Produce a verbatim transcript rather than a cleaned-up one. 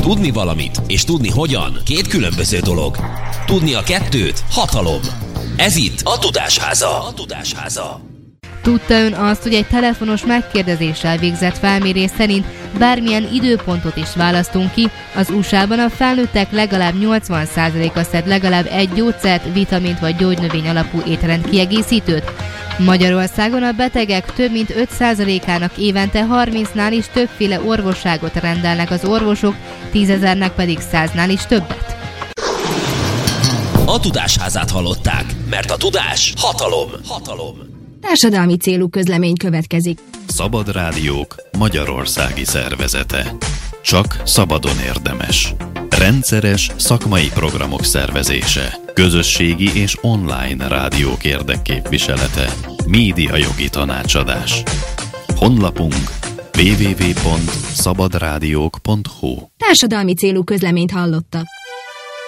Tudni valamit és tudni hogyan két különböző dolog. Tudni a kettőt hatalom. Ez itt a Tudásháza. A Tudásháza. Tudta ön azt, hogy egy telefonos megkérdezéssel végzett felmérés szerint bármilyen időpontot is választunk ki, az u es á-ban a felnőttek legalább nyolcvan százaléka szed legalább egy gyógyszert, vitamint vagy gyógynövény alapú étrend kiegészítőt. Magyarországon a betegek több mint öt százalékának évente harmincnál is többféle orvosságot rendelnek az orvosok, tízezernek pedig száznál is többet. A Tudásházát hallották, mert a tudás hatalom. Hatalom. Társadalmi célú közlemény következik. Szabad Rádiók Magyarországi Szervezete. Csak szabadon érdemes. Rendszeres szakmai programok szervezése. Közösségi és online rádiók érdekképviselete. Médiajogi tanácsadás. Honlapunk double-u double-u double-u pont szabadrádiók pont hu. Társadalmi célú közleményt hallottak.